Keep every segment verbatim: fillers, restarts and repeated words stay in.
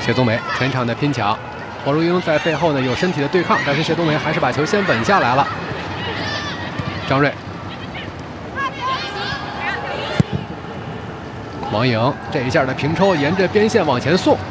谢宗伟全场的拼抢，黄如英在背后呢有身体的对抗，但是谢宗伟还是把球先稳下来了。张睿，王颖这一下的平抽，沿着边线往前送。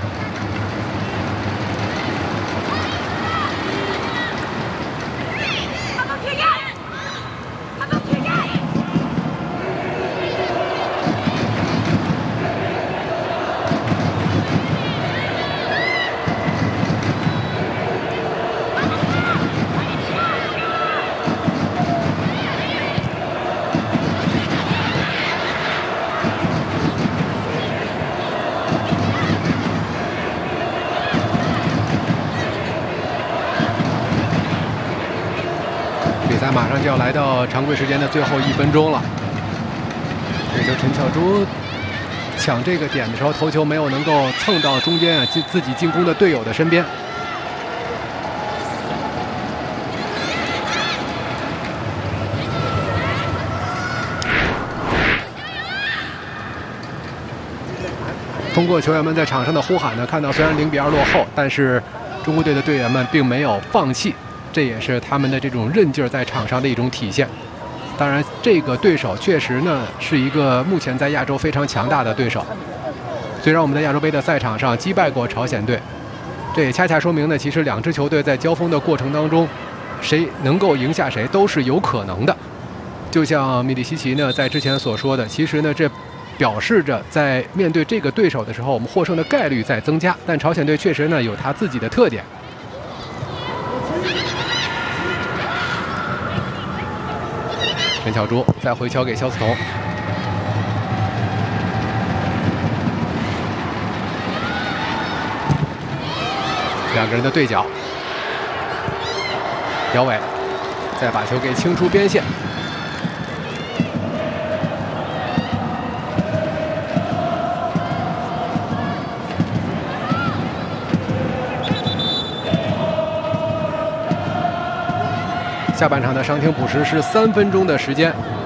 比赛马上就要来到常规时间的最后一分钟了。这球陈巧珠抢这个点的时候，头球没有能够蹭到中间啊，自自己进攻的队友的身边。通过球员们在场上的呼喊呢，看到虽然零比二落后，但是中国队的队员们并没有放弃。这也是他们的这种韧劲儿在场上的一种体现。当然，这个对手确实呢是一个目前在亚洲非常强大的对手。虽然我们在亚洲杯的赛场上击败过朝鲜队，这也恰恰说明呢，其实两支球队在交锋的过程当中，谁能够赢下谁都是有可能的。就像米利西奇呢在之前所说的，其实呢这表示着在面对这个对手的时候，我们获胜的概率在增加。但朝鲜队确实呢有他自己的特点。陈巧珠再回敲给肖思彤，两个人的对角，姚伟再把球给清出边线，下半场的伤停补时是三分钟的时间。